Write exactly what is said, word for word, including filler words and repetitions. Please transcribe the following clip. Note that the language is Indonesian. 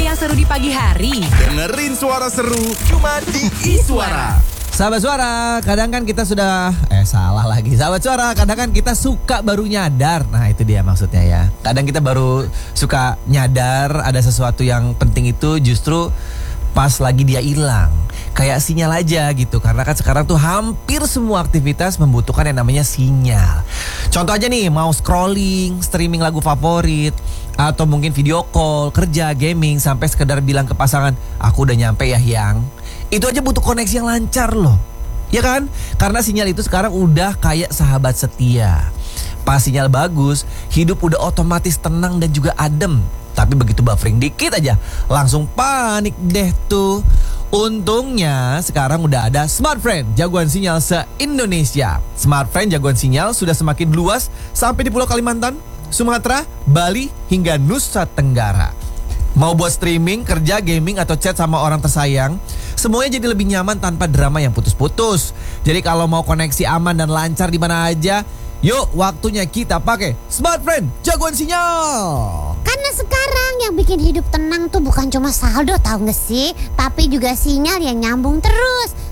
yang seru di pagi hari? Dengerin suara seru cuma di Iswara. Sahabat Suara, kadang kan kita sudah Eh salah lagi Sahabat Suara, kadang kan kita suka baru nyadar. Nah itu dia maksudnya ya. Kadang kita baru suka nyadar ada sesuatu yang penting itu justru pas lagi dia hilang. Kayak sinyal aja gitu. Karena kan sekarang tuh hampir semua aktivitas membutuhkan yang namanya sinyal. Contoh aja nih, mau scrolling, streaming lagu favorit, atau mungkin video call, kerja, gaming, sampai sekedar bilang ke pasangan, aku udah nyampe ya Hyang. Itu aja butuh koneksi yang lancar loh. Ya kan? Karena sinyal itu sekarang udah kayak sahabat setia. Pas sinyal bagus, hidup udah otomatis tenang dan juga adem. Tapi begitu buffering dikit aja, langsung panik deh tuh. Untungnya sekarang udah ada Smartfren, jagoan sinyal se-Indonesia. Smartfren jagoan sinyal sudah semakin luas sampai di Pulau Kalimantan, Sumatera, Bali, hingga Nusa Tenggara. Mau buat streaming, kerja, gaming, atau chat sama orang tersayang, semuanya jadi lebih nyaman tanpa drama yang putus-putus. Jadi kalau mau koneksi aman dan lancar di mana aja, yuk waktunya kita pakai Smartfren, jagoan sinyal. Karena sekarang yang bikin hidup tenang tuh bukan cuma saldo, tahu gak sih? Tapi juga sinyal yang nyambung terus.